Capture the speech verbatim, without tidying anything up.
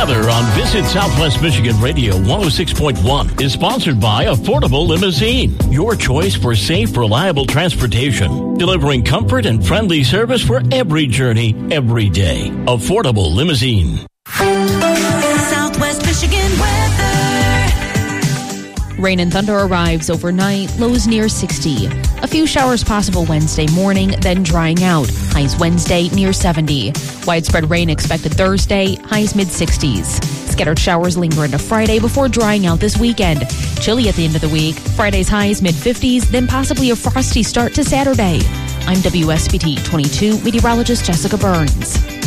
weather on Visit Southwest Michigan Radio one oh six point one is sponsored by Affordable Limousine, your choice for safe, reliable transportation, delivering comfort and friendly service for every journey, every day. Affordable Limousine. Southwest Michigan weather. Rain and thunder arrives overnight, lows near sixty. A few showers possible Wednesday morning, then drying out. Highs Wednesday near seventy. Widespread rain expected Thursday, highs mid-sixties. Scattered showers linger into Friday before drying out this weekend. Chilly at the end of the week. Friday's highs mid-fifties, then possibly a frosty start to Saturday. I'm W S B T twenty-two meteorologist Jessica Burns.